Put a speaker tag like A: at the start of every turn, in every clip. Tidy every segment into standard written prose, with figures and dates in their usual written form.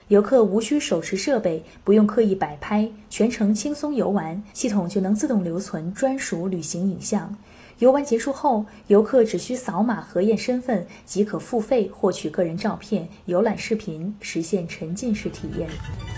A: 游客无需手持设备，不用刻意摆拍，全程轻松游玩，系统就能自动留存专属旅行影像。游玩结束后，游客只需扫码核验身份，即可付费获取个人照片、游览视频，实现沉浸式体验。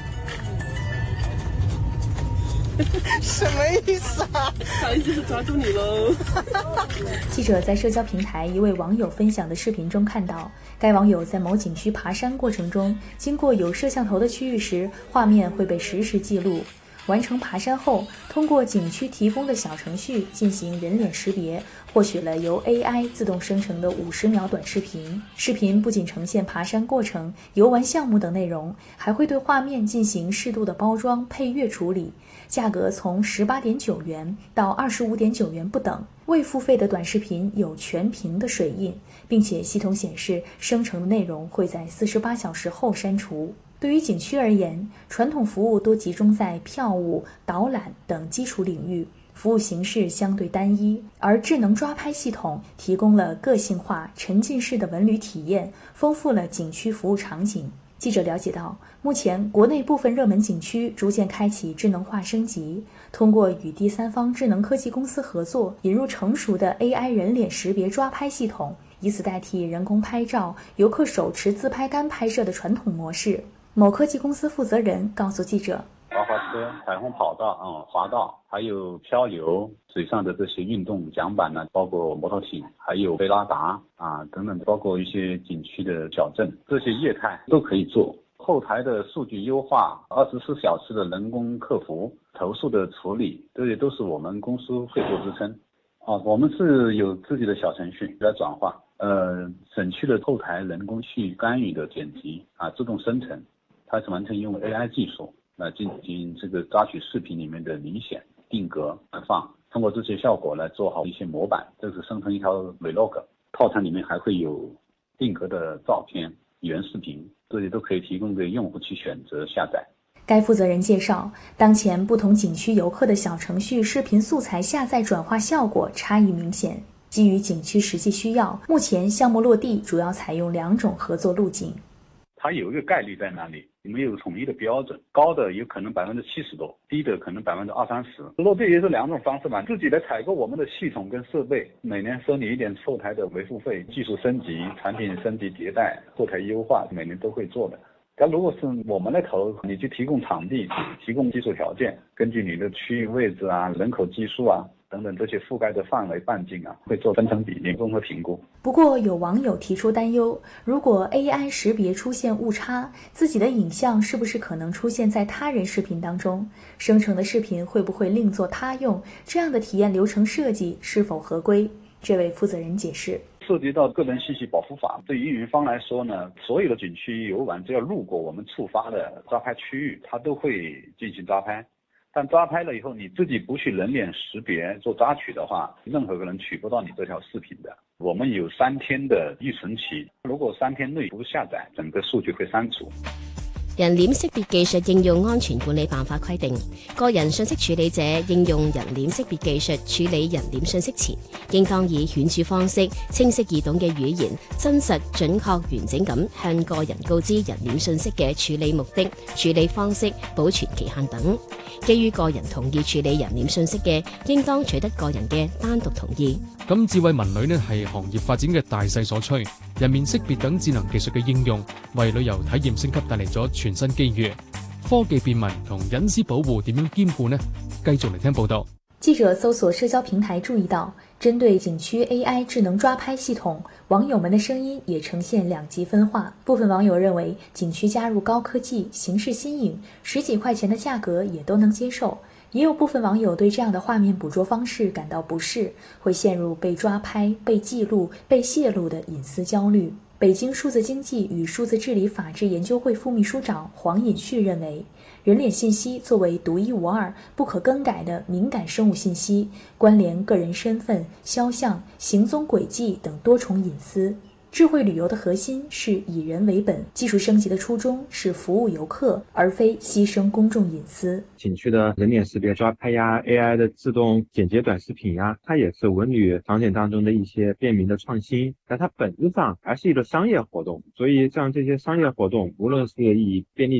B: 什么意思啊？
C: 不好意思，抓住你喽！
A: 记者在社交平台一位网友分享的视频中看到，该网友在某景区爬山过程中，经过有摄像头的区域时，画面会被实时记录。完成爬山后，通过景区提供的小程序进行人脸识别，获取了由 AI 自动生成的50秒短视频。视频不仅呈现爬山过程、游玩项目等内容，还会对画面进行适度的包装、配乐处理。价格从18.9元到25.9元不等。未付费的短视频有全屏的水印，并且系统显示生成的内容会在48小时后删除。对于景区而言，传统服务多集中在票务、导览等基础领域，服务形式相对单一，而智能抓拍系统提供了个性化、沉浸式的文旅体验，丰富了景区服务场景。记者了解到，目前国内部分热门景区逐渐开启智能化升级，通过与第三方智能科技公司合作，引入成熟的 AI 人脸识别抓拍系统，以此代替人工拍照、游客手持自拍杆拍摄的传统模式。某科技公司负责人告诉记者，
D: 滑车、彩虹跑道、滑道，还有漂流、水上的这些运动桨板呢，包括摩托艇，还有贝拉达等等，包括一些景区的小镇，这些业态都可以做。后台的数据优化、24小时的人工客服、投诉的处理，这些都是我们公司会做支撑。我们是有自己的小程序来转化，省去了后台人工去干预的剪辑自动生成，它是完全用 AI 技术来进行这个抓取视频里面的明显、定格、放，通过这些效果来做好一些模板，这是生成一条 vlog， 套餐里面还会有定格的照片、原视频，这些都可以提供给用户去选择下载。
A: 该负责人介绍，当前不同景区游客的小程序视频素材下载转化效果差异明显。基于景区实际需要，目前项目落地主要采用2种合作路径。
D: 它有一个概率在那里，没有统一的标准，高的有可能70%多，低的可能20-30%。落地也是2种方式嘛，自己来采购我们的系统跟设备，每年收你一点后台的维护费，技术升级、产品升级迭代、后台优化，每年都会做的。但如果是我们来投，你去提供场地、提供基础条件，根据你的区域位置人口基数等等这些覆盖的范围半径会做分成比例综合评估。
A: 不过有网友提出担忧，如果 AI 识别出现误差，自己的影像是不是可能出现在他人视频当中？生成的视频会不会另作他用？这样的体验流程设计是否合规？这位负责人解释，
D: 涉及到个人信息保护法，对于运营方来说呢，所有的景区游玩只要路过我们触发的抓拍区域，它都会进行抓拍。但抓拍了以后，你自己不去人脸识別做抓取的話，任何個人取不到你這條視頻的。我們有3天的預存期，如果3天內不下載，整個數據會刪除。
E: 人臉識別技術應用安全管理辦法規定，個人信息處理者應用人臉識別技術處理人臉信息前，應當以顯著方式、清晰易懂嘅語言，真實、準確、完整咁向個人告知人臉信息嘅處理目的、處理方式、保存期限等。基於個人同意處理人臉信息嘅，應當取得個人嘅單獨同意。
F: 咁智慧文旅呢係行業發展嘅大勢所趨，人面識別等智能技術嘅應用，為旅遊體驗升級帶嚟咗全新機遇。科技便民同隱私保護點樣兼顧呢？繼續嚟聽報道。
A: 記者搜索社交平台注意到，針對景區 AI 智能抓拍系統，網友們的聲音也呈現兩極分化。部分網友認為景區加入高科技，形式新穎，10幾塊錢的價格也都能接受。也有部分網友對這樣的畫面捕捉方式感到不適，會陷入被抓拍、被記錄、被泄露的隱私焦慮。北京數字經濟與數字治理法治研究會副秘書長黃尹旭認為，人臉信息作為獨一無二、不可更改的敏感生物信息，關聯個人身份、肖像、行蹤軌跡等多重隱私。智慧旅遊的核心是以人為本，技術升級的初衷是服務遊客，而非犧牲公眾隱私。
G: 景區的人臉識別抓拍呀 ，AI 的自動剪輯短視頻呀，它也是文旅場景當中的一些便民的創新，但它本質上還是一個商業活動。所以像這些商業活動，無論是以便利